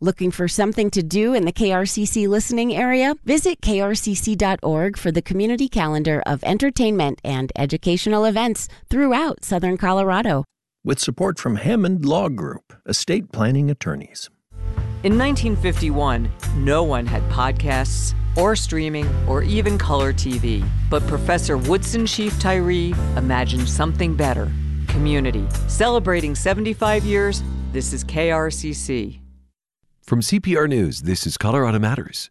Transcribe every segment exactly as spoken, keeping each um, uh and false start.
Looking for something to do in the K R C C listening area? Visit K R C C dot org for the community calendar of entertainment and educational events throughout Southern Colorado. With support from Hammond Law Group, estate planning attorneys. In nineteen fifty-one, no one had podcasts or streaming or even color T V. But Professor Woodson Chief Tyree imagined something better. Community. Celebrating seventy-five years, this is K R C C. From C P R News, this is Colorado Matters.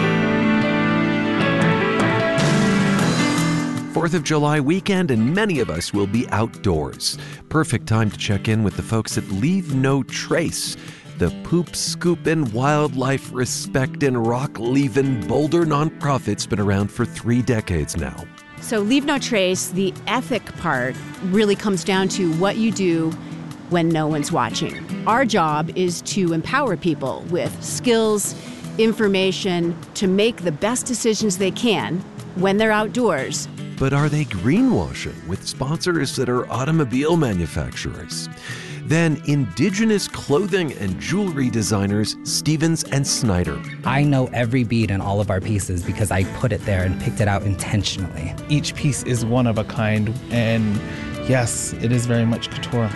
fourth of July weekend, and many of us will be outdoors. Perfect time to check in with the folks at Leave No Trace, the poop scoopin', wildlife respectin', rock leavin' Boulder nonprofit's been around for three decades now. So Leave No Trace, the ethic part, really comes down to what you do when no one's watching. Our job is to empower people with skills, information, to make the best decisions they can when they're outdoors. But are they greenwashing with sponsors that are automobile manufacturers? Then indigenous clothing and jewelry designers Stevens and Snyder. I know every bead in all of our pieces because I put it there and picked it out intentionally. Each piece is one of a kind, and yes, it is very much couture.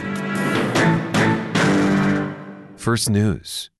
First News.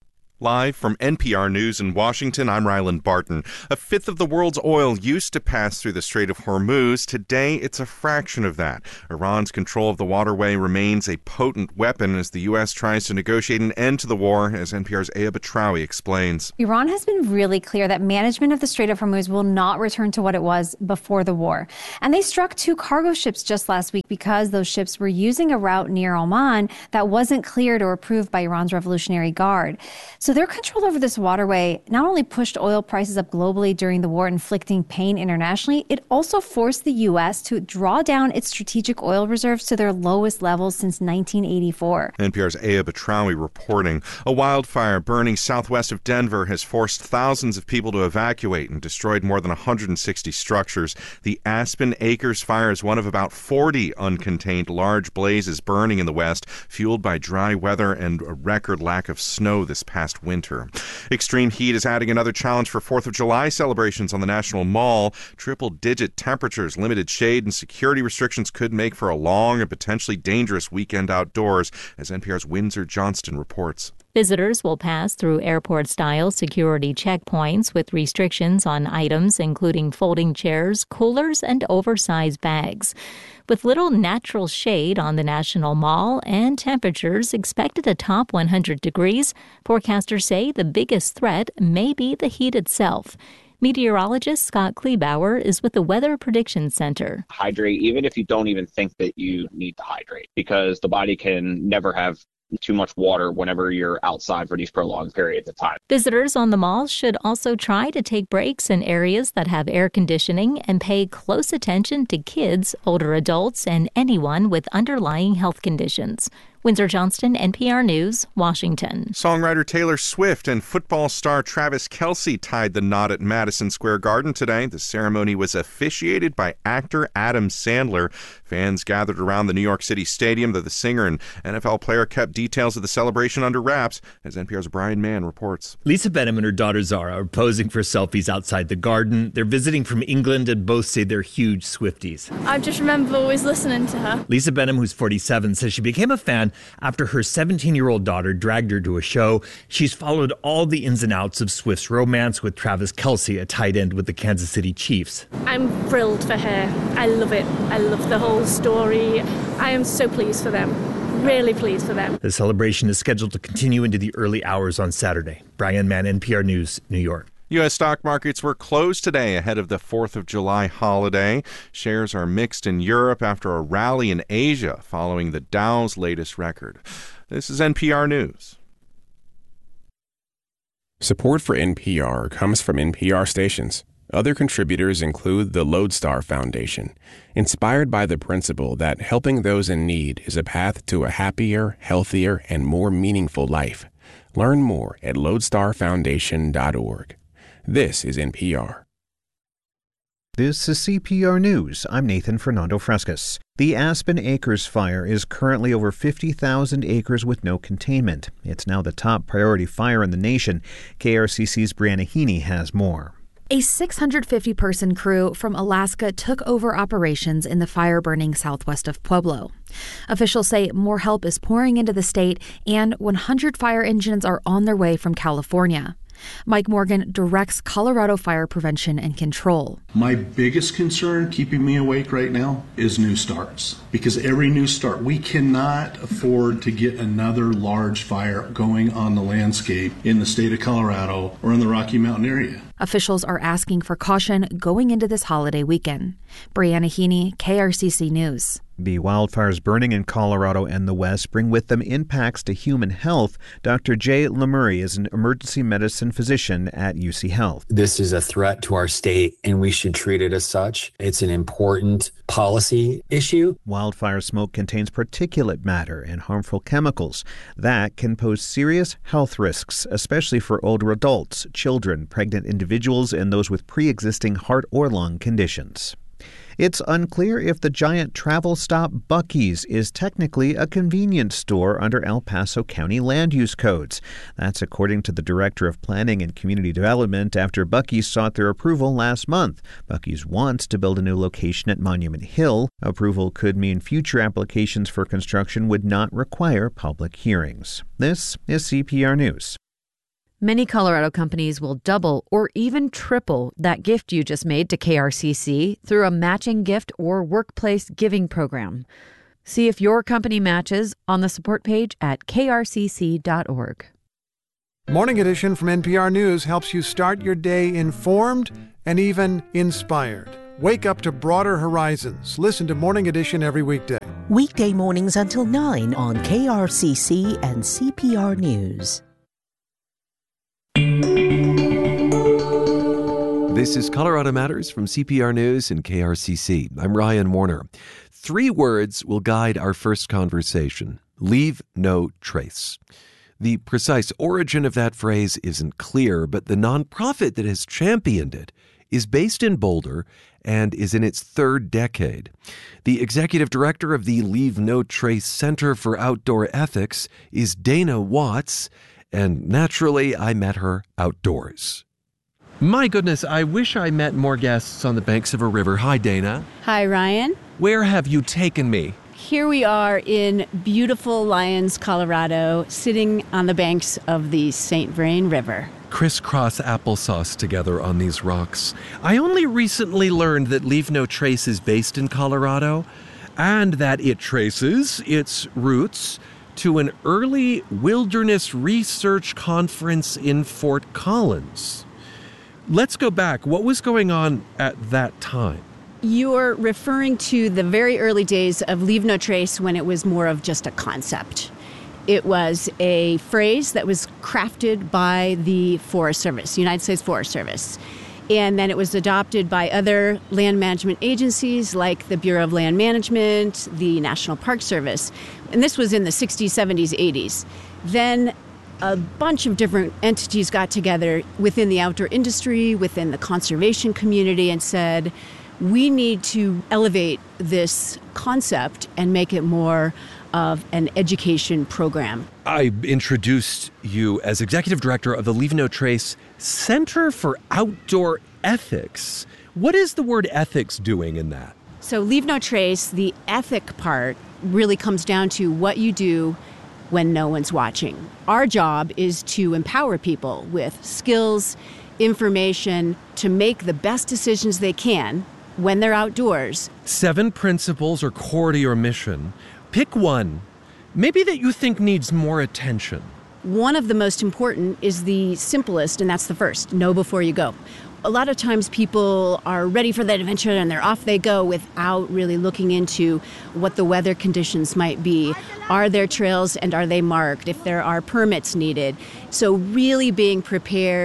Live from N P R News in Washington, I'm Ryland Barton. A fifth of the world's oil used to pass through the Strait of Hormuz. Today, it's a fraction of that. Iran's control of the waterway remains a potent weapon as the U S tries to negotiate an end to the war, as N P R's Aya Batrawi explains. Iran has been really clear that management of the Strait of Hormuz will not return to what it was before the war. And they struck two cargo ships just last week because those ships were using a route near Oman that wasn't cleared or approved by Iran's Revolutionary Guard. So their control over this waterway not only pushed oil prices up globally during the war, inflicting pain internationally, it also forced the U S to draw down its strategic oil reserves to their lowest levels since nineteen eighty-four. N P R's Aya Batrawi reporting. A wildfire burning southwest of Denver has forced thousands of people to evacuate and destroyed more than one hundred sixty structures. The Aspen Acres fire is one of about forty uncontained large blazes burning in the west, fueled by dry weather and a record lack of snow this past winter. Extreme heat is adding another challenge for fourth of July celebrations on the National Mall. Triple-digit temperatures, limited shade, and security restrictions could make for a long and potentially dangerous weekend outdoors, as N P R's Windsor Johnston reports. Visitors will pass through airport-style security checkpoints with restrictions on items including folding chairs, coolers, and oversized bags. With little natural shade on the National Mall and temperatures expected to top one hundred degrees, forecasters say the biggest threat may be the heat itself. Meteorologist Scott Kleebauer is with the Weather Prediction Center. Hydrate, even if you don't even think that you need to hydrate, because the body can never have too much water whenever you're outside for these prolonged periods of time. Visitors on the mall should also try to take breaks in areas that have air conditioning and pay close attention to kids, older adults, and anyone with underlying health conditions. Windsor Johnston, N P R News, Washington. Songwriter Taylor Swift and football star Travis Kelce tied the knot at Madison Square Garden today. The ceremony was officiated by actor Adam Sandler. Fans gathered around the New York City Stadium, though the singer and N F L player kept details of the celebration under wraps, as N P R's Brian Mann reports. Lisa Benham and her daughter Zara are posing for selfies outside the Garden. They're visiting from England and both say they're huge Swifties. I just remember always listening to her. Lisa Benham, who's forty-seven, says she became a fan after her seventeen-year-old daughter dragged her to a show. She's followed all the ins and outs of Swift's romance with Travis Kelce, a tight end with the Kansas City Chiefs. I'm thrilled for her. I love it. I love the whole story. I am so pleased for them. Really pleased for them. The celebration is scheduled to continue into the early hours on Saturday. Brian Mann, N P R News, New York. U S stock markets were closed today ahead of the fourth of July holiday. Shares are mixed in Europe after a rally in Asia following the Dow's latest record. This is N P R News. Support for N P R comes from N P R stations. Other contributors include the Lodestar Foundation, inspired by the principle that helping those in need is a path to a happier, healthier, and more meaningful life. Learn more at lodestar foundation dot org. This is N P R. This is C P R News. I'm Nathan Fernando Frescas. The Aspen Acres fire is currently over fifty thousand acres with no containment. It's now the top priority fire in the nation. K R C C's Brianna Heaney has more. A six hundred fifty person crew from Alaska took over operations in the fire burning southwest of Pueblo. Officials say more help is pouring into the state and one hundred fire engines are on their way from California. Mike Morgan directs Colorado Fire Prevention and Control. My biggest concern keeping me awake right now is new starts. Because every new start, we cannot afford to get another large fire going on the landscape in the state of Colorado or in the Rocky Mountain area. Officials are asking for caution going into this holiday weekend. Brianna Heaney, K R C C News. The wildfires burning in Colorado and the West bring with them impacts to human health. Doctor Jay Lemurray is an emergency medicine physician at U C Health. This is a threat to our state, and we should treat it as such. It's an important policy issue. Wildfire smoke contains particulate matter and harmful chemicals. That can pose serious health risks, especially for older adults, children, pregnant individuals, and those with pre-existing heart or lung conditions. It's unclear if the giant travel stop Buc-ee's is technically a convenience store under El Paso County land use codes. That's according to the Director of Planning and Community Development after Buc-ee's sought their approval last month. Buc-ee's wants to build a new location at Monument Hill. Approval could mean future applications for construction would not require public hearings. This is C P R News. Many Colorado companies will double or even triple that gift you just made to K R C C through a matching gift or workplace giving program. See if your company matches on the support page at k r c c dot org. Morning Edition from N P R News helps you start your day informed and even inspired. Wake up to broader horizons. Listen to Morning Edition every weekday. Weekday mornings until nine on K R C C and C P R News. This is Colorado Matters from C P R News and K R C C. I'm Ryan Warner. Three words will guide our first conversation. Leave no trace. The precise origin of that phrase isn't clear, but the nonprofit that has championed it is based in Boulder and is in its third decade. The executive director of the Leave No Trace Center for Outdoor Ethics is Dana Watts, and naturally, I met her outdoors. My goodness, I wish I met more guests on the banks of a river. Hi, Dana. Hi, Ryan. Where have you taken me? Here we are in beautiful Lyons, Colorado, sitting on the banks of the Saint Vrain River. Crisscross applesauce together on these rocks. I only recently learned that Leave No Trace is based in Colorado and that it traces its roots to an early wilderness research conference in Fort Collins. Let's go back. What was going on at that time? You're referring to the very early days of Leave No Trace when it was more of just a concept. It was a phrase that was crafted by the Forest Service, United States Forest Service. And then it was adopted by other land management agencies like the Bureau of Land Management, the National Park Service. And this was in the sixties, seventies, eighties. Then a bunch of different entities got together within the outdoor industry, within the conservation community, and said, we need to elevate this concept and make it more of an education program. I introduced you as executive director of the Leave No Trace Center for Outdoor Ethics. What is the word ethics doing in that? So Leave No Trace, the ethic part, really comes down to what you do when no one's watching. Our job is to empower people with skills, information, to make the best decisions they can when they're outdoors. Seven principles are core to your mission. Pick one, maybe that you think needs more attention. One of the most important is the simplest, and that's the first, know before you go. A lot of times people are ready for that adventure and they're off they go without really looking into what the weather conditions might be. Are there trails and are they marked? If there are permits needed. So really being prepared,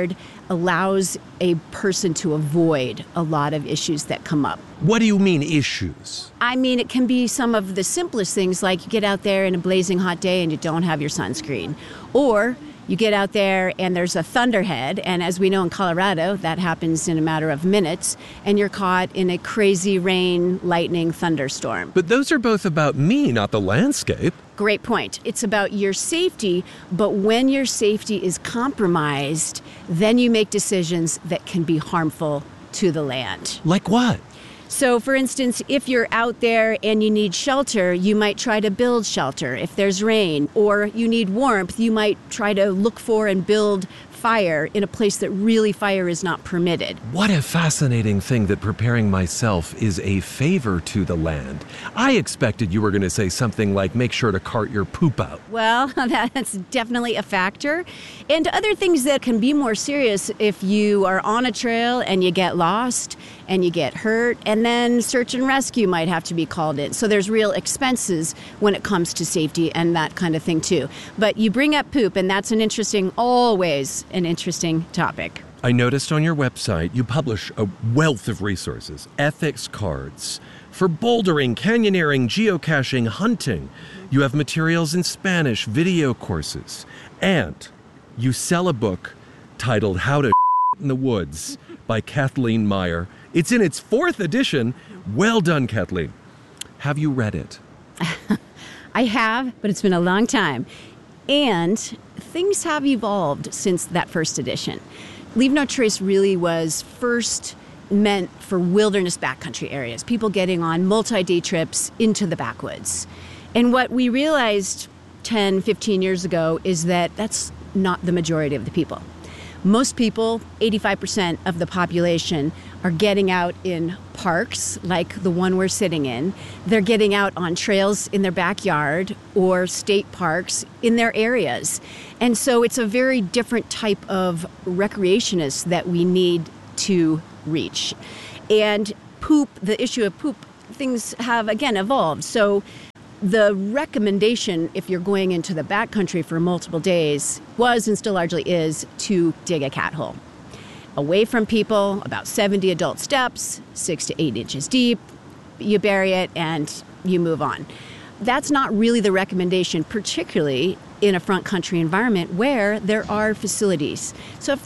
allows a person to avoid a lot of issues that come up. What do you mean, issues? I mean, it can be some of the simplest things, like you get out there in a blazing hot day and you don't have your sunscreen. Or you get out there and there's a thunderhead, and as we know in Colorado, that happens in a matter of minutes, and you're caught in a crazy rain, lightning, thunderstorm. But those are both about me, not the landscape. Great point. It's about your safety, but when your safety is compromised, then you make decisions that can be harmful to the land. Like what? So, for instance, if you're out there and you need shelter, you might try to build shelter if there's rain. Or you need warmth, you might try to look for and build fire in a place that really fire is not permitted. What a fascinating thing that preparing myself is a favor to the land. I expected you were going to say something like make sure to cart your poop out. Well, that's definitely a factor. And other things that can be more serious if you are on a trail and you get lost and you get hurt, and then search and rescue might have to be called in. So there's real expenses when it comes to safety and that kind of thing too. But you bring up poop, and that's an interesting, always an interesting topic. I noticed on your website you publish a wealth of resources, ethics cards for bouldering, canyoneering, geocaching, hunting. You have materials in Spanish, video courses, and you sell a book titled How to in the Woods by Kathleen Meyer. It's in its fourth edition. Well done, Kathleen. Have you read it? I have, but it's been a long time. And things have evolved since that first edition. Leave No Trace really was first meant for wilderness backcountry areas, people getting on multi-day trips into the backwoods. And what we realized ten, fifteen years ago is that that's not the majority of the people. Most people, eighty-five percent of the population, are getting out in parks like the one we're sitting in. They're getting out on trails in their backyard or state parks in their areas. And so it's a very different type of recreationist that we need to reach. And poop, the issue of poop, things have, again, evolved. So the recommendation, if you're going into the backcountry for multiple days, was and still largely is to dig a cat hole. Away from people, about seventy adult steps, six to eight inches deep. You bury it and you move on. That's not really the recommendation, particularly in a front country environment where there are facilities. So if